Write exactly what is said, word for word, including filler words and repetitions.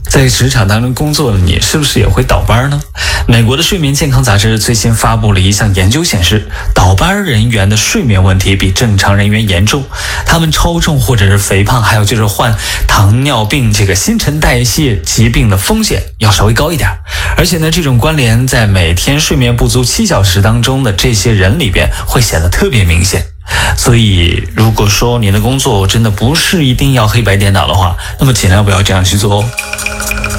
在职场当中工作的你是不是也会倒班呢？美国的睡眠健康杂志最新发布了一项研究显示，倒班人员的睡眠问题比正常人员严重，他们超重或者是肥胖，还有就是患糖尿病这个新陈代谢疾病的风险要稍微高一点。而且呢，这种关联在每天睡眠不足七小时当中的这些人里边会显得特别明显。所以如果说你的工作真的不是一定要黑白颠倒的话，那么尽量不要这样去做哦。